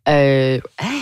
Hey,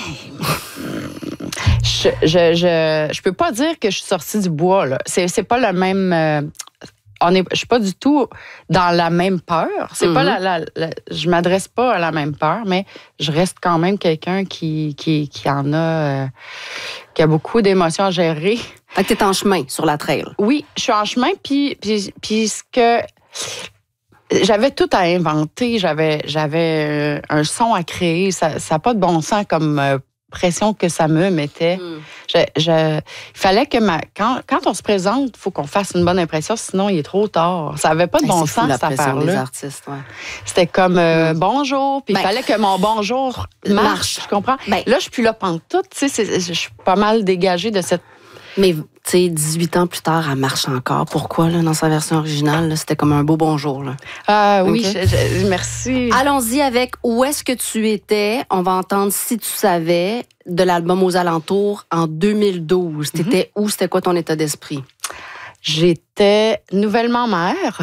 je peux pas dire que je suis sortie du bois, là. C'est pas le même... je suis pas du tout dans la même peur. C'est pas je m'adresse pas à la même peur, mais je reste quand même quelqu'un qui en a... qui a beaucoup d'émotions à gérer. Fait que t'es en chemin sur la trail. Oui, je suis en chemin, puis ce que... J'avais tout à inventer, j'avais un son à créer. Ça n'a pas de bon sens comme pression que ça me mettait. Il fallait que quand on se présente, il faut qu'on fasse une bonne impression, sinon il est trop tard. Ça n'avait pas de bon sens, cette affaire-là. Des artistes, ouais. C'était comme bonjour, puis il fallait que mon bonjour marche. Tu comprends? Là, je suis plus là pantoute, tu sais, je suis pas mal dégagée de cette... Mais, tu sais, 18 ans plus tard, elle marche encore. Pourquoi, là, dans sa version originale? Là, c'était comme un beau bonjour, là. Oui, merci. Allons-y avec Où est-ce que tu étais? On va entendre Si tu savais de l'album Aux alentours en 2012. T'étais où? C'était quoi ton état d'esprit? J'étais nouvellement mère.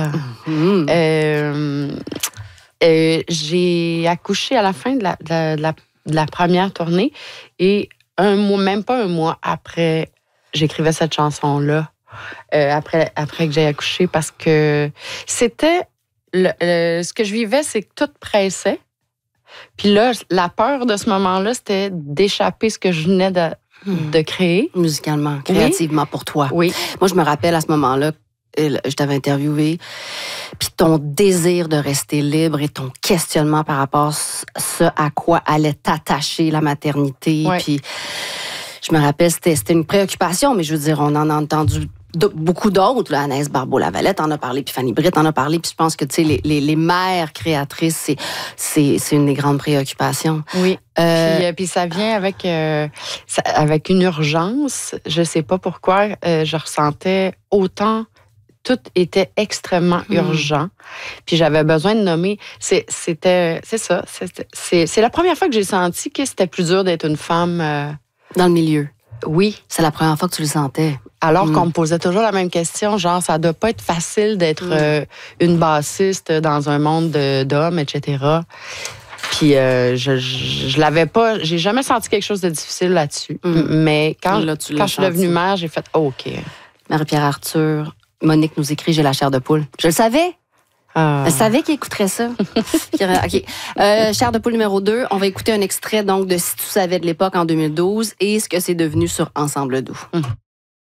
J'ai accouché à la fin de la première tournée et même pas un mois après... J'écrivais cette chanson-là après que j'ai accouché parce que c'était... ce que je vivais, c'est que tout pressait. Puis là, la peur de ce moment-là, c'était d'échapper ce que je venais de créer. Musicalement, créativement, pour toi. Oui. Moi, je me rappelle à ce moment-là, je t'avais interviewé, puis ton désir de rester libre et ton questionnement par rapport à ce à quoi allait t'attacher la maternité. Puis... Je me rappelle, c'était une préoccupation, mais je veux dire, on en a entendu beaucoup d'autres. Là, Anaïs Barbeau-Lavalette en a parlé, puis Fanny Britt en a parlé, puis je pense que, tu sais, les mères créatrices, c'est une des grandes préoccupations. Oui. Puis ça vient avec une urgence. Je sais pas pourquoi je ressentais autant... Tout était extrêmement urgent. Puis j'avais besoin de nommer... C'est ça. C'est la première fois que j'ai senti que c'était plus dur d'être une femme... Dans le milieu. Oui. C'est la première fois que tu le sentais. Alors qu'on me posait toujours la même question, genre, ça doit pas être facile d'être une bassiste dans un monde d'hommes, etc. Puis je l'avais pas, j'ai jamais senti quelque chose de difficile là-dessus. Mais quand je suis devenue mère, j'ai fait OK. Marie-Pierre Arthur, Monique nous écrit J'ai la chair de poule. Je le savais. Je savais qu'il écouterait ça. OK. Chair de poule numéro 2. On va écouter un extrait donc de Si tu savais de l'époque en 2012 et ce que c'est devenu sur Ensemble doux.